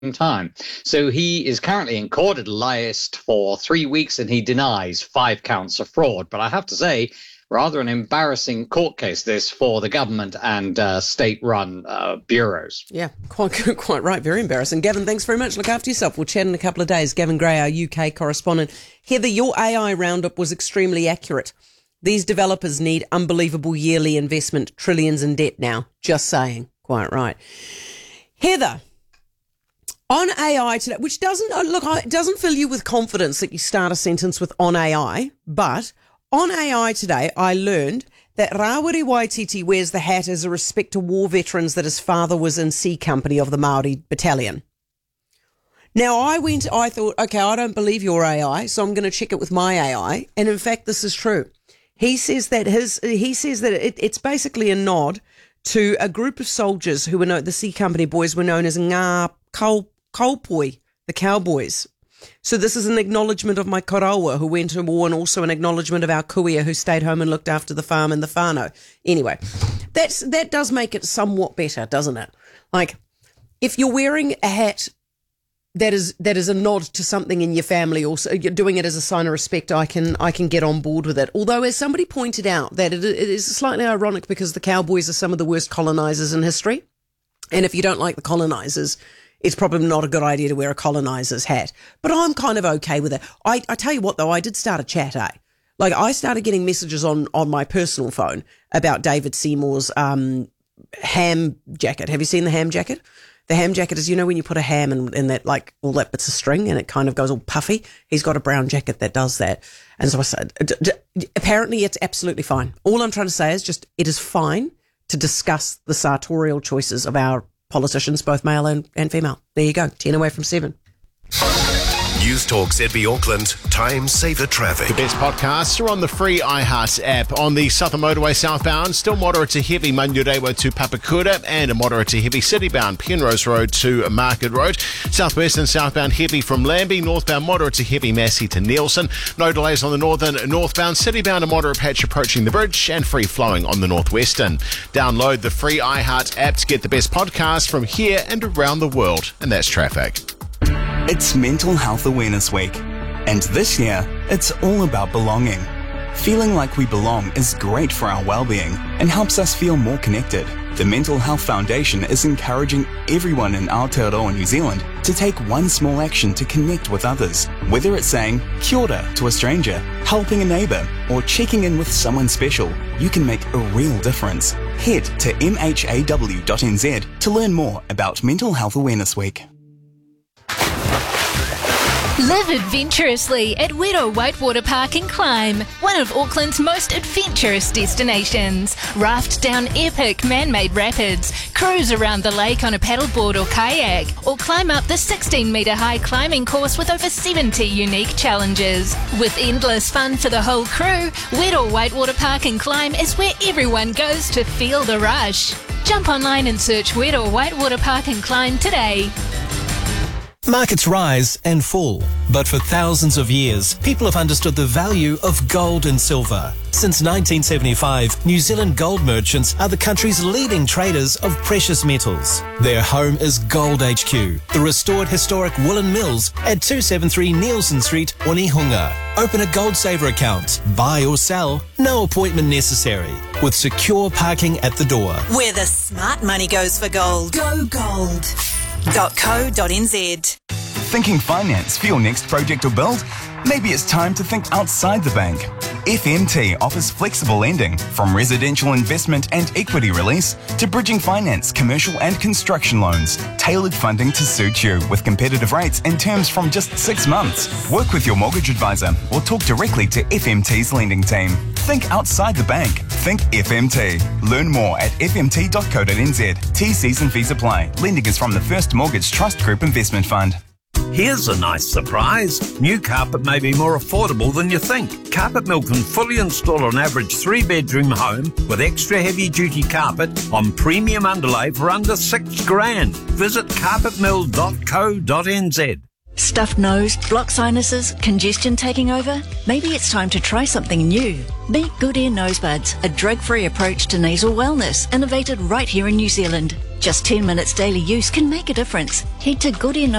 time. So he is currently in court at Elias for 3 weeks, and he denies 5 counts of fraud. But I have to say, rather an embarrassing court case, this, for the government and state-run bureaus. Yeah, quite right. Very embarrassing. Gavin, thanks very much. Look after yourself. We'll chat in a couple of days. Gavin Gray, our UK correspondent. Heather, your AI roundup was extremely accurate. These developers need unbelievable yearly investment, trillions in debt now. Just saying. Quite right. Heather, on AI today, which doesn't fill you with confidence that you start a sentence with on AI, but on AI today, I learned that Rawiri Waititi wears the hat as a respect to war veterans that his father was in C Company of the Māori Battalion. Now, I thought, okay, I don't believe your AI, so I'm going to check it with my AI. And in fact, this is true. He says that it's basically a nod to a group of soldiers who were known, the C Company boys were known as Ngā Kaupoi, the cowboys. So this is an acknowledgement of my karawa who went to war, and also an acknowledgement of our kuia who stayed home and looked after the farm and the whānau. Anyway, that does make it somewhat better, doesn't it? Like, if you're wearing a hat that is a nod to something in your family, or you're doing it as a sign of respect, I can get on board with it. Although, as somebody pointed out, that it is slightly ironic because the cowboys are some of the worst colonisers in history. And if you don't like the colonisers, it's probably not a good idea to wear a coloniser's hat. But I'm kind of okay with it. I tell you what, though, I did start a chat, eh? Like, I started getting messages on my personal phone about David Seymour's ham jacket. Have you seen the ham jacket? The ham jacket is, when you put a ham in that, like, all that bits of string and it kind of goes all puffy. He's got a brown jacket that does that. And so I said, apparently it's absolutely fine. All I'm trying to say is just, it is fine to discuss the sartorial choices of our politicians, both male and female. There you go, 10 away from 7. News Talk ZB Auckland, Time Saver Traffic. The best podcasts are on the free iHeart app. On the Southern Motorway southbound, still moderate to heavy Manurewa to Papakura, and a moderate to heavy citybound Penrose Road to Market Road. Southwest and southbound heavy from Lambie, northbound moderate to heavy Massey to Nielsen. No delays on the northern northbound, citybound a moderate patch approaching the bridge, and free flowing on the northwestern. Download the free iHeart app to get the best podcasts from here and around the world. And that's traffic. It's Mental Health Awareness Week, and this year, it's all about belonging. Feeling like we belong is great for our well-being and helps us feel more connected. The Mental Health Foundation is encouraging everyone in Aotearoa, New Zealand, to take one small action to connect with others. Whether it's saying kia ora to a stranger, helping a neighbour, or checking in with someone special, you can make a real difference. Head to mhaw.nz to learn more about Mental Health Awareness Week. Live adventurously at Wero Whitewater Park and Climb, one of Auckland's most adventurous destinations. Raft down epic man-made rapids, cruise around the lake on a paddleboard or kayak, or climb up the 16-metre high climbing course with over 70 unique challenges. With endless fun for the whole crew, Wero Whitewater Park and Climb is where everyone goes to feel the rush. Jump online and search Wero Whitewater Park and Climb today. Markets rise and fall, but for thousands of years, people have understood the value of gold and silver. Since 1975, New Zealand gold merchants are the country's leading traders of precious metals. Their home is Gold HQ, the restored historic woolen mills at 273 Nielsen Street, Onehunga. Open a Gold Saver account, buy or sell, no appointment necessary, with secure parking at the door. Where the smart money goes for gold. Go gold. .co.nz. Thinking finance for your next project or build? Maybe it's time to think outside the bank. FMT offers flexible lending, from residential investment and equity release to bridging finance, commercial and construction loans. Tailored funding to suit you with competitive rates and terms from just 6 months. Work with your mortgage advisor or talk directly to FMT's lending team. Think outside the bank. Think FMT. Learn more at fmt.co.nz. T-C's and fees apply. Lending is from the First Mortgage Trust Group Investment Fund. Here's a nice surprise. New carpet may be more affordable than you think. Carpet Mill can fully install an average 3-bedroom home with extra heavy-duty carpet on premium underlay for under $6,000. Visit carpetmill.co.nz. Stuffed nose, blocked sinuses, congestion taking over? Maybe it's time to try something new. Meet Good Ear Nose Buds, a drug-free approach to nasal wellness, innovated right here in New Zealand. Just 10 minutes daily use can make a difference. Head to Good Ear